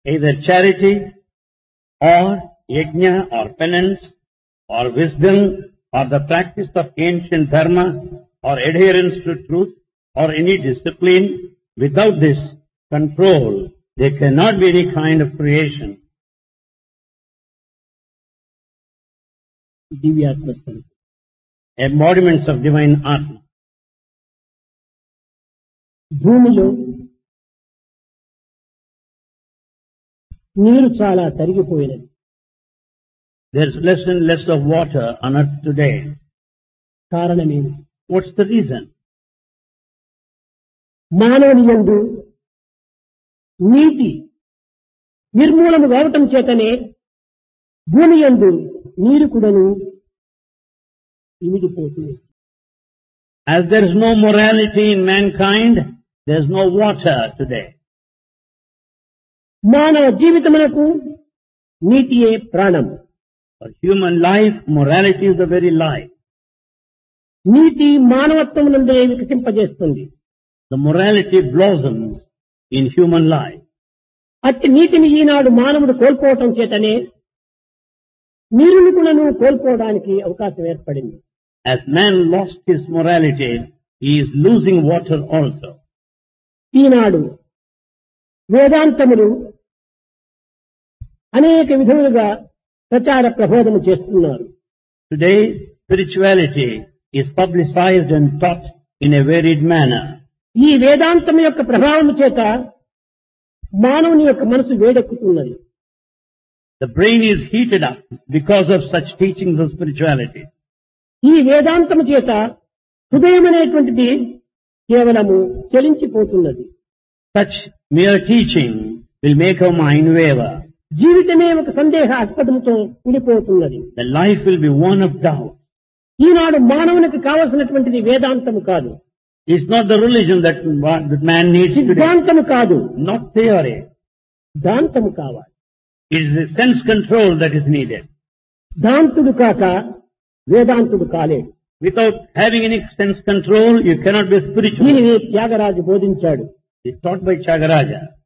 either charity or yajna or penance or wisdom or the practice of ancient dharma or adherence to truth or any discipline. Without this control, there cannot be any kind of creation. దివ్యాత్మ స్వరూపం. Embodiments of divine Atma. భూమిలో నీరు చాలా తరిగిపోయినది. There's less and less of water on earth today. కారణమేమి? What's the reason? మానవుని యందు నీటి నిర్మూలన కావటం చేతనే భూమి యందు నీరు కూడాను ఇమిడిపోతుంది. As there is no morality in mankind, there is no water today. మానవ జీవితమునకు నీటియే ప్రాణం. For human life, morality is the very life. నీటి మానవత్వమునందే వికసింపజేస్తుంది. The morality blossoms in human life. అట్టి నీటిని ఈనాడు మానవుడు కోల్పోవటం చేతనే నీరుని కూడాను కోల్పోవడానికి అవకాశం ఏర్పడింది. As man lost his morality, he is losing water also. ఈనాడు వేదాంతములు అనేక విధములుగా ప్రచార ప్రబోధన చేస్తున్నారు. Today, spirituality is publicized and taught in a varied manner. ఈ వేదాంతం యొక్క ప్రభావం చేత మానవుని యొక్క మనసు వేడెక్కుతున్నది. The brain is heated up because of such teachings of spirituality. ఈ వేదాంతము చేత హృదయం అనేటువంటిది కేవలము చలించిపోతున్నది. Such mere teaching will make our mind waver. జీవితమే ఒక సందేహాస్పదముతో కూలిపోతున్నది. The life will be one of doubt. ఈనాడు మానవునికి కావలసినటువంటిది వేదాంతము కాదు, It's not the religion that man needs today. సిద్ధాంతము కాదు, Not theory. దాంతము కావాలి. It is the sense control that is needed. దాంతుడు కాక వేదాంతుడు కాలేడు. Without having any sense control, you cannot be spiritual. దీనిని త్యాగరాజు బోధించాడు. It's taught by Tyagaraja.